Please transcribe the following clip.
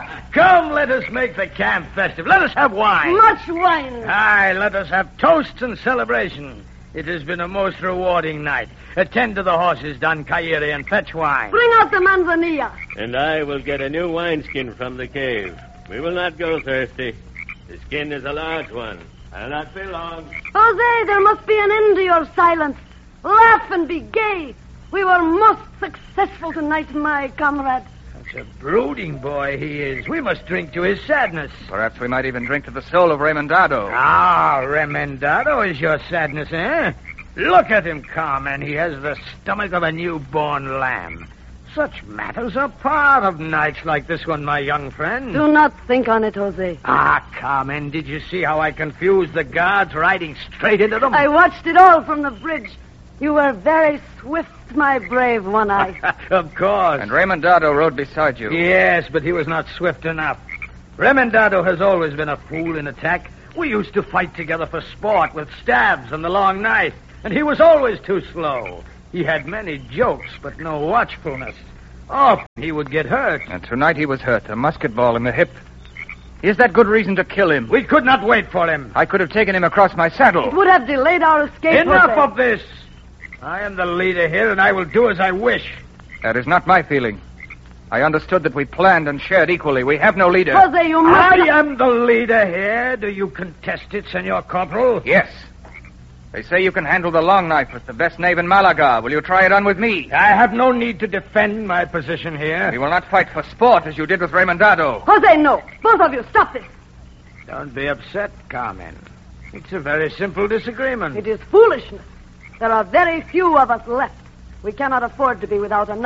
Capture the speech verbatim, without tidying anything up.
Come, let us make the camp festive. Let us have wine. Much wine. Aye, let us have toasts and celebration. It has been a most rewarding night. Attend to the horses, Don Caire, and fetch wine. Bring out the manzanilla. And I will get a new wineskin from the cave. We will not go thirsty. The skin is a large one. I'll not be long. Jose, there must be an end to your silence. Laugh and be gay. We were most successful tonight, my comrade. Such a brooding boy he is. We must drink to his sadness. Perhaps we might even drink to the soul of Remendado. Ah, Remendado is your sadness, eh? Look at him, Carmen. He has the stomach of a newborn lamb. Such matters are part of nights like this one, my young friend. Do not think on it, Jose. Ah, Carmen, did you see how I confused the guards riding straight into them? I watched it all from the bridge. You were very swift, my brave one-eye. Of course. And Remendado rode beside you. Yes, but he was not swift enough. Remendado has always been a fool in attack. We used to fight together for sport with stabs and the long knife, and he was always too slow. He had many jokes, but no watchfulness. Oh, he would get hurt. And tonight he was hurt, a musket ball in the hip. Is that good reason to kill him? We could not wait for him. I could have taken him across my saddle. It would have delayed our escape. Enough Jose. of this. I am the leader here, and I will do as I wish. That is not my feeling. I understood that we planned and shared equally. We have no leader. Jose, you must I not... am the leader here. Do you contest it, Senor Corporal? Yes. They say you can handle the long knife with the best knave in Malaga. Will you try it on with me? I have no need to defend my position here. We will not fight for sport as you did with Remendado. Jose, no. Both of you, stop this. Don't be upset, Carmen. It's a very simple disagreement. It is foolishness. There are very few of us left. We cannot afford to be without a